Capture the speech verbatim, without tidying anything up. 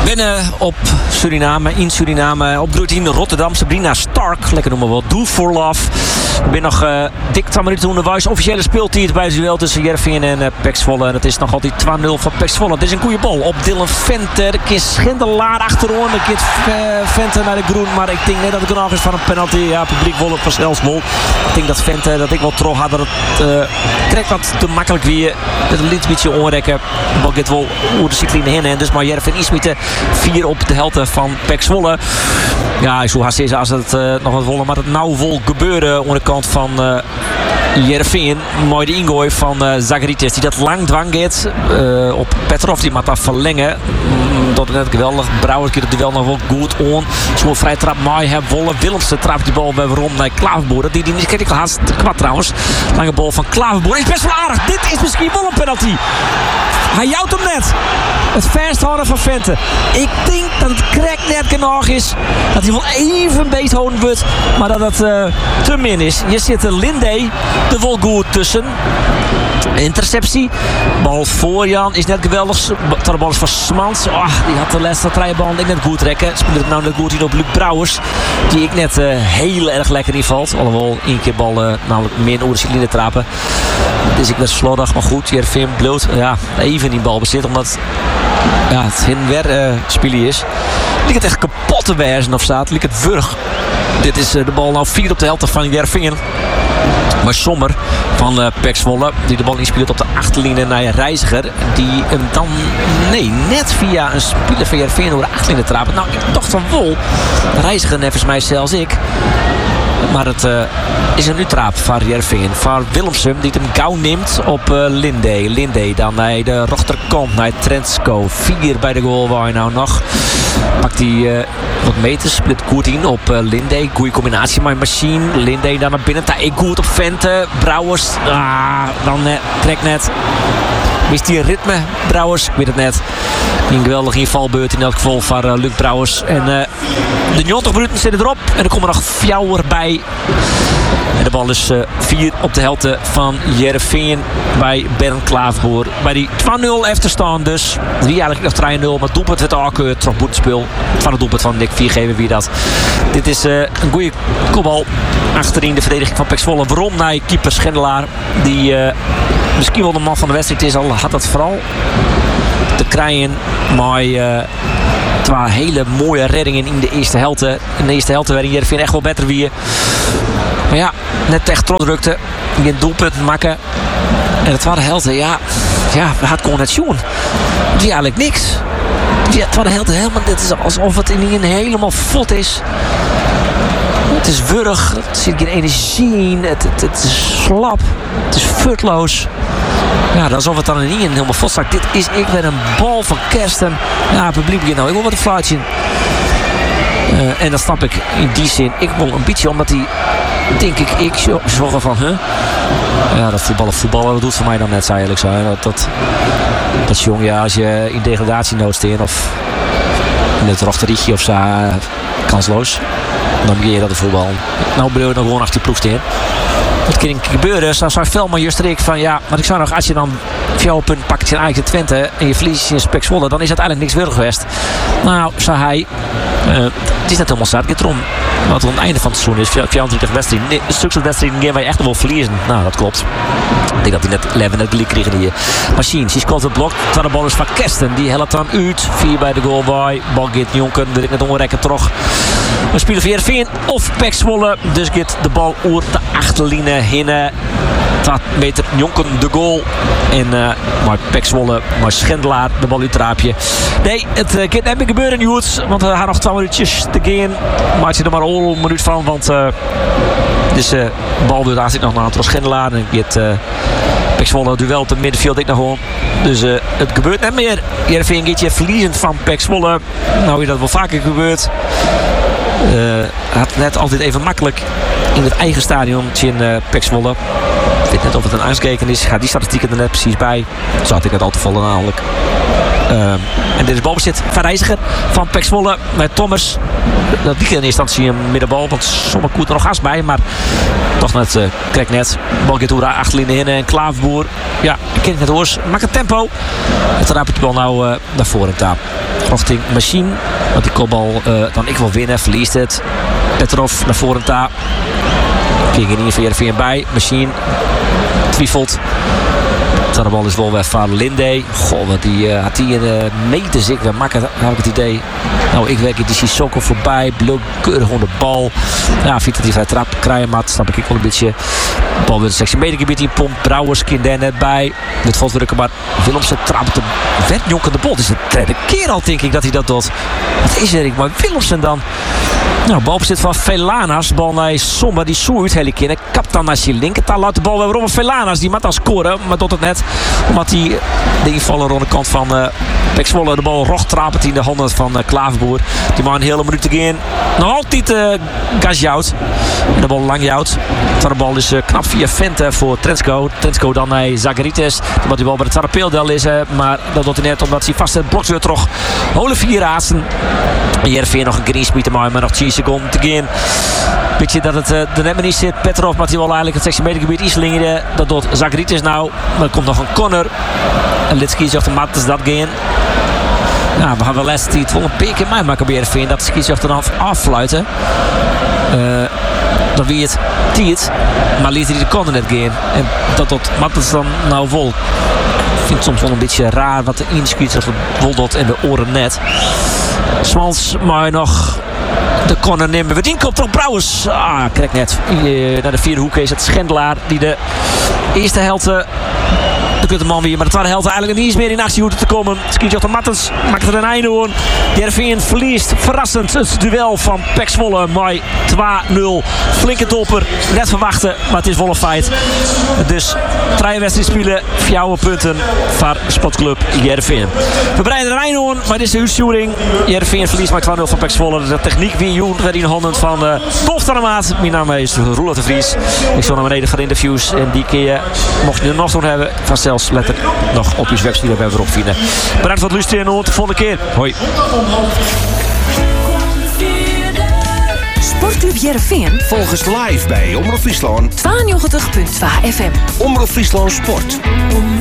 Binnen op Suriname, in Suriname, op in Rotterdam, Sabrina Stark, lekker noemen we wat, Do For Love. Ik ben nog uh, dik twee minuten onderwijs. Officiële speeltijd bij het duel tussen Heerenveen en uh, P E C Zwolle. En het is nog altijd twee nul van P E C Zwolle. Het is een goede bal op Dylan Venter. De keer Schindelaar achterom. De keer Venter naar de groen. Maar ik denk net dat het nog is van een penalty. Ja, publiek wil het vanzelfs wel. Ik denk dat Venter, dat ik wel trouw had, dat het uh, krijgt wat te makkelijk weer. Met een licht beetje onrekken. De bal gaat wel hoe de cycline heen. En dus maar Heerenveen is met de vier op de helft van P E C Zwolle. Ja, zo haast is als het uh, nog wat willen. Maar het nou vol gebeuren aan de kant van uh, Heerenveen. Mooi de ingooi van uh, Zagaritis die dat lang dwang gaat uh, op Petrov. Die mag dat verlengen. Mm, dat is net geweldig. Brouwer keert het duel nog wel goed aan. Zo'n vrij trap mooi hebben wollen. Willemsen trapt die bal bij rond naar Klaverboer. Die die niet kijk ik haast kwart trouwens. Lange bal van Klaverboer. Is best wel aardig. Dit is misschien wel een penalty. Hij jouwt hem net. Het vasthouden van Vente. Ik denk dat het krek net genoeg is. Dat hij wel even beet houden wordt. Maar dat het uh, te min is. Hier zit de Lindey er wel goed tussen. Interceptie. Bal voor Jan is net geweldig. De bal is van Smans. Oh, die had de laatste trijbal ik net goed trekken. Speelt het nou net goed in op Luc Brouwers. Die ik net uh, heel erg lekker invalt. Alhoewel één keer bal uh, namelijk meer over de cilinder trappen. Dus ik ben slordig. Maar goed. Heerenveen bloot. Ja, even die bal bezit. Omdat ja, het heen en weer uh, spelen is. Lijkt het echt kapot te wijzen of staat. Lijkt het wurg. Dit is uh, de bal nou vier op de helft van Heerenveen. Maar Sommer van uh, P E C Zwolle, die de bal inspeelt op de achterlijn naar Reiziger. Die hem dan, nee, net via een speler van Heerenveen door de achterlijn trappen. Nou, ik dacht van wel. Reiziger, nevens mij zelfs ik. Maar het uh, is een U-trap van Heerenveen. Van Willemsen die het hem gauw neemt op uh, Lindey. Lindey dan naar de rechterkant, naar Trensko. Vier bij de goal waar hij nou nog. Pakt hij uh, wat meters, split goed in op uh, Lindey. Goeie combinatie met machine. Lindey dan naar binnen. Hij goed op Vente. Brouwers. Ah, dan uh, trekt net. Mist hij een ritme, Brouwers? Ik weet het net. Een geweldige invalbeurt in elk geval van uh, Luc Brouwers. En uh, de negentig minuten zitten erop. En er komen nog Fjouwer bij. En de bal is uh, vier op de helft van Heerenveen bij Bernd Klaverboer. Bij die twee nul efterstaan dus. drie eigenlijk nog drie nul. Maar doelpunt werd aangekeurd. Trof boetspeel van het doelpunt van Nick Viergever wie dat. Dit is uh, een goede kopbal achterin de verdediging van P E C Zwolle. Waarom naar keeper Schendelaar. Die uh, misschien wel de man van de wedstrijd is. Al had dat vooral te krijgen. Maar uh, twee hele mooie reddingen in de eerste helft. In de eerste helft werden Heerenveen echt wel beter weer. Maar ja, net echt trots drukte. Geen doelpunt maken. En de tweede helft, ja, ja, we hadden gewoon net zien. Het is eigenlijk niks. Ja, de tweede helft helemaal, het is alsof het in een helemaal vod is. Het is wurg, er zit geen energie in, het, het, het is slap, het is futloos. Ja, alsof het dan in een helemaal vod staat. Dit is ik weer een bal van Kersten. Ja, het publiek begint nou, ik wil wat een fluitje. Uh, en dat snap ik in die zin. Ik wil een beetje, omdat hij, denk ik, ik zorgen van, huh? Ja, dat voetballen, voetballen, dat doet voor mij dan net zo eigenlijk zo. Dat, dat, dat is jong, ja, als je in degradatienood staat of in het rechterrietje of zo, uh, kansloos. Dan begin je dat de voetbal. Nou bedoel je nog gewoon achter die ploeg staan. Dat kan gebeuren, dus dan zou ik veel maar juist ik van ja, maar ik zou nog, als je dan jouw punt pakt in eigen Twente en je verliest in P E C Zwolle, dan is het eigenlijk niks weer geweest. Nou, zei hij, uh, het is net helemaal zat, het erom. Wat aan het einde van het seizoen is, vierentwintig wedstrijden, een stuk van wedstrijden gaan wij echt wel verliezen. Nou, dat klopt. Ik denk dat hij net leven net gelijk kregen die machine. Die scoort het blok, de bal is van Kersten, die helpt dan uit. Vier bij de goal bij, bal gaat Jonken, de net onrekken terug. We spelen voor Heerenveen of P E C Zwolle, dus gaat de bal over de achterlijn heen. twee meter Jonken de goal. En uh, maar P E C Zwolle, maar Schendelaar de bal uit het raapje. Nee, het uh, kan net meer gebeuren Joets, want we gaan nog twee minuutjes te gaan. Maak je er maar al een minuut van, want uh, dus uh, de bal doet daar zit nog naar een Schendelaar en het uh, P E C Zwolle duel op het middenveld ik nog gewoon. Dus uh, het gebeurt net meer. Heerenveen gaat je verliezend van P E C Zwolle. Nou is dat wel vaker gebeurd. Uh, had net altijd even makkelijk in het eigen stadion in uh, P E C Zwolle. Ik weet net of het een uitgekeken is. Gaat die statistieken er net precies bij. Zo had ik het al te vallen namelijk. Uh, En dit is balbezit van Reiziger van P E C Zwolle met Thomas. Dat liep in eerste instantie een middenbal, want sommige koert er nog gas bij, maar toch net uh, krijgt net. Bal gaat door achterin in en Klaverboer. Ja, ik ken het net hoors. Maak een tempo. En dan raap ik de bal nou uh, naar voren aan. Richting Machine, want die kopbal uh, dan ik wil winnen, verliest het. Petrov naar voren aan. Kijk in hier van Jervin bij. Machine twijfelt. De bal is wel weer van Linde. Goh, wat die uh, had die in de meters ik weer makken, heb ik het idee. Nou, ik werk in die Sissoko voorbij. Blok keurig onder de bal. Ja, vindt dat hij vrij trap krijgen, maar dat snap ik wel een beetje. De bal weer een sectie medegebied in pomp. Brouwers kind daar net bij. Dit valt drukken, maar Willemsen trapt de wetjonkende bal. Het is de derde keer al, denk ik, dat hij dat doet. Wat is er? Maar Willemsen dan. Nou, balbezit van Velanas. Bal naar Sommer, die zoeit hele keer. Kapt dan naar zijn linkertaal. Laat de bal weer om Velanas. Die moet dan scoren, maar doet het net. Omdat hij de invaller aan de kant van uh, P E C Zwolle de bal rocht trapert in de handen van uh, Klaverboer. Die maar een hele minuut te gaan. Nog altijd uh, Gazjout. De bal lang jouwt. De bal is uh, knap via Vente voor Trensko. Trensko dan naar Zagaritis. Die moet die bal bij het Tarapeeldel is. Uh, maar dat doet hij net omdat hij vast het blokt weer terug. Hole vier razen. En Jervin nog een greenspeed te maken, maar nog tien seconden te gaan. Weet je dat het uh, de net niet zit. Petrov, maar die wel eigenlijk het sectie medegebied iets lingeren. Dat doet Zagaritis nou. Maar er komt nog een corner. En Litski zegt de mat is dat gaan. Nou, we gaan wel les die het vol een paar keer mij maken bij Jervin. Dat Ski zegt er dan affluiten. Uh, dan wie het tiert. Maar liet hij de corner net gaan. En dat tot Mattens dan nou vol. Ik vind het soms wel een beetje raar wat de inschiet zegt. Woldot en de oren net. Smals, maar nog de corner nemen. We komt toch Brouwers. Ah, krijg net. Uh, naar de vierde hoek is het Schendelaar die de eerste helft. Uh, de kunt de man weer, maar de tweede helft eigenlijk niet eens meer in actie hoeft te komen. Skijotter Mattens maakt er een einde aan. Jervin verliest verrassend het duel van P E C Zwolle. Mooi twee nul. Flinke topper. Net verwachten, maar het is wel een feit. Dus drie wedstrijden spelen. Vier punten voor Sportclub Jervin. We bereiden er een einde aan, maar dit is de uitsturing. Jervin verliest maar twee nul van P E C Zwolle. De techniek weer Joen werd in handen van uh, Dolf Tarremaat. Mijn naam is Roelof de Vries. Ik zal naar beneden van interviews. En die kun je, mocht je er nog zo'n hebben, van zelfs letter nog op je website hebben we erop vinden. Bedankt voor het luisteren en tot de volgende keer. Hoi. Sportclub Jervin. Volgens live bij Omroep Friesland. tweeënnegentig komma twee F M. Omroep Friesland Sport.